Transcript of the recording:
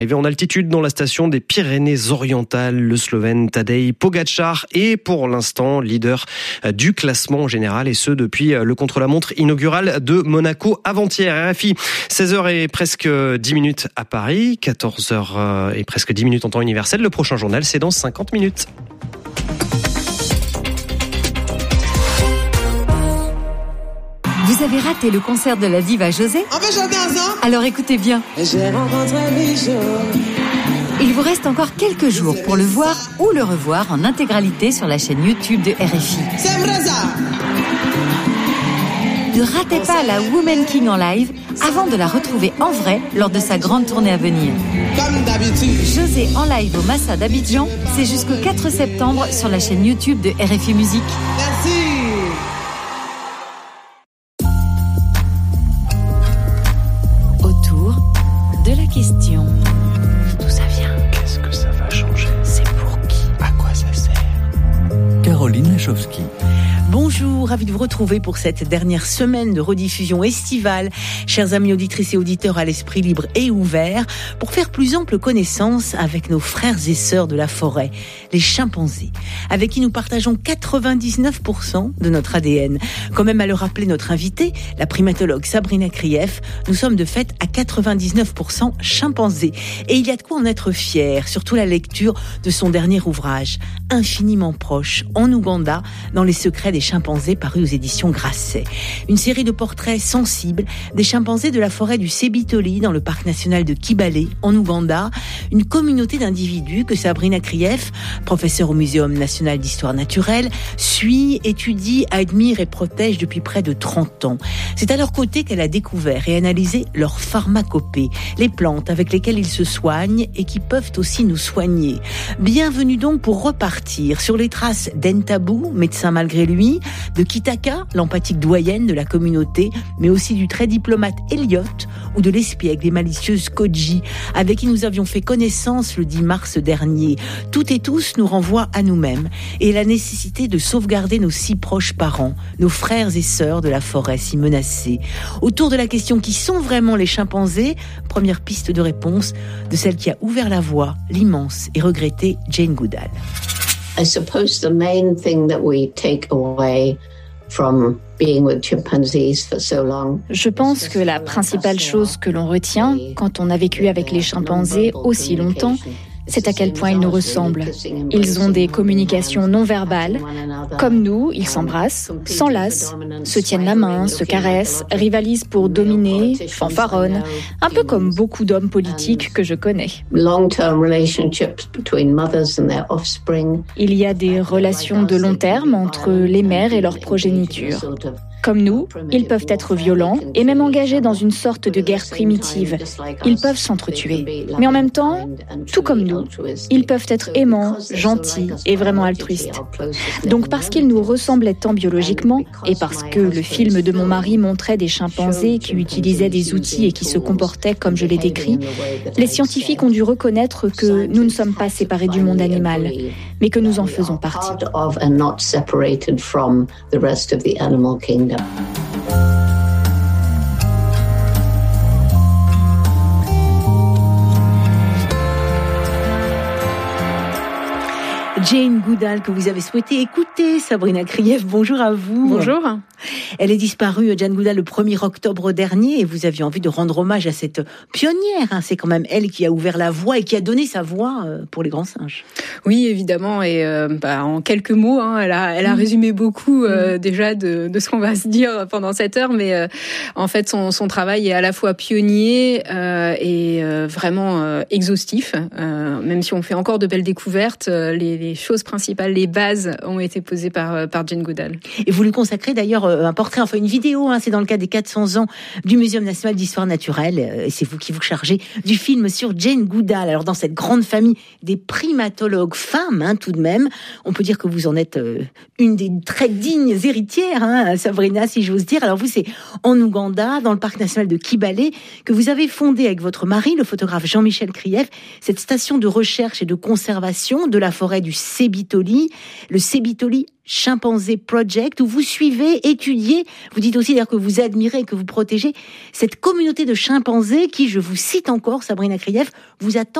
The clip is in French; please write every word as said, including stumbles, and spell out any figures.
Arrivé en altitude dans la station des Pyrénées-Orientales, le Slovène Tadej Pogačar est pour l'instant leader du classement général et ce depuis le contre-la-montre inaugural de Monaco avant-hier. R F I, seize heures et presque dix minutes à Paris, quatorze heures et presque dix minutes en temps universel. Le prochain journal, c'est dans cinquante minutes. Vous avez raté le concert de la diva José ? En fait, j'en ai un an. Alors écoutez bien. J'ai rencontré Michel. Il vous reste encore quelques jours pour le voir ou le revoir en intégralité sur la chaîne YouTube de R F I. C'est vrai ça. Ne ratez pas la Woman King en live avant de la retrouver en vrai lors de sa grande tournée à venir. Comme d'habitude. José en live au Massa d'Abidjan, c'est jusqu'au quatre septembre sur la chaîne YouTube de R F I Musique. Merci. De la question. D'où ça vient ? Qu'est-ce que ça va changer ? C'est pour qui ? À quoi ça sert ? Caroline Lachowski. Bonjour, ravi de vous retrouver pour cette dernière semaine de rediffusion estivale. Chers amis auditrices et auditeurs à l'esprit libre et ouvert, pour faire plus ample connaissance avec nos frères et sœurs de la forêt, les chimpanzés, avec qui nous partageons quatre-vingt-dix-neuf pour cent de notre A D N. Quand même à le rappeler notre invitée, la primatologue Sabrina Krief, nous sommes de fait à quatre-vingt-dix-neuf pour cent chimpanzés. Et il y a de quoi en être fier, surtout la lecture de son dernier ouvrage, Infiniment proche, en Ouganda, dans les secrets des chimpanzés, paru aux éditions Grasset. Une série de portraits sensibles des chimpanzés de la forêt du Sebitoli dans le parc national de Kibale en Ouganda, une communauté d'individus que Sabrina Krief, professeure au Muséum national d'histoire naturelle, suit, étudie, admire et protège depuis près de trente ans. C'est à leur côté qu'elle a découvert et analysé leur pharmacopée, les plantes avec lesquelles ils se soignent et qui peuvent aussi nous soigner. Bienvenue donc pour repartir sur les traces d'Entabou, médecin malgré lui, de Kitaka, l'empathique doyenne de la communauté, mais aussi du très diplomate Elliot ou de l'espiègle des malicieuses Koji, avec qui nous avions fait connaissance le dix mars dernier. Toutes et tous nous renvoient à nous-mêmes et la nécessité de sauvegarder nos si proches parents, nos frères et sœurs de la forêt si menacés. Autour de la question qui sont vraiment les chimpanzés, première piste de réponse de celle qui a ouvert la voie, l'immense et regrettée Jane Goodall. I suppose the main thing that we take away from being with chimpanzees for so long. Je pense que la principale chose que l'on retient quand on a vécu avec les chimpanzés aussi longtemps, c'est à quel point ils nous ressemblent. Ils ont des communications non verbales. Comme nous, ils s'embrassent, s'enlacent, se tiennent la main, se caressent, rivalisent pour dominer, fanfaronnent, un peu comme beaucoup d'hommes politiques que je connais. Il y a des relations de long terme entre les mères et leur progéniture. Comme nous, ils peuvent être violents et même engagés dans une sorte de guerre primitive. Ils peuvent s'entretuer. Mais en même temps, tout comme nous, ils peuvent être aimants, gentils et vraiment altruistes. Donc parce qu'ils nous ressemblaient tant biologiquement et parce que le film de mon mari montrait des chimpanzés qui utilisaient des outils et qui se comportaient comme je l'ai décrit, les scientifiques ont dû reconnaître que nous ne sommes pas séparés du monde animal, mais que nous en faisons partie. Jane Goodall, que vous avez souhaité écouter. Sabrina Krief, bonjour à vous. Bonjour. Elle est disparue, Jane Goodall, le premier octobre dernier et vous aviez envie de rendre hommage à cette pionnière. Hein. C'est quand même elle qui a ouvert la voie et qui a donné sa voix pour les grands singes. Oui, évidemment. Et euh, bah, en quelques mots, hein, elle a, elle a résumé beaucoup euh, déjà de, de ce qu'on va se dire pendant cette heure. Mais euh, en fait, son, son travail est à la fois pionnier euh, et euh, vraiment euh, exhaustif. Euh, même si on fait encore de belles découvertes, euh, les, les choses principales, les bases ont été posées par, par Jane Goodall. Et vous lui consacrez d'ailleurs un portrait, enfin une vidéo, hein, c'est dans le cadre des quatre cents ans du Muséum national d'histoire naturelle, et c'est vous qui vous chargez du film sur Jane Goodall. Alors dans cette grande famille des primatologues femmes, hein, tout de même, on peut dire que vous en êtes euh, une des très dignes héritières, hein, Sabrina, si j'ose dire. Alors vous, c'est en Ouganda, dans le parc national de Kibale, que vous avez fondé avec votre mari, le photographe Jean-Michel Krief, cette station de recherche et de conservation de la forêt du Sebitoli, le Sebitoli Chimpanzé Project, où vous suivez, étudiez, vous dites aussi d'ailleurs que vous admirez, que vous protégez cette communauté de chimpanzés qui, je vous cite encore, Sabrina Krief, vous attend